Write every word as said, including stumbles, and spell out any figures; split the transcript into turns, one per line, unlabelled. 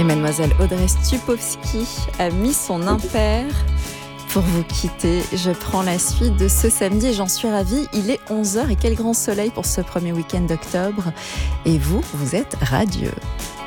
Et mademoiselle Audrey Stupowski a mis son impair. Pour vous quitter, je prends la suite de ce samedi et j'en suis ravie. Il est onze heures et quel grand soleil pour ce premier week-end d'octobre. Et vous, vous êtes radieux.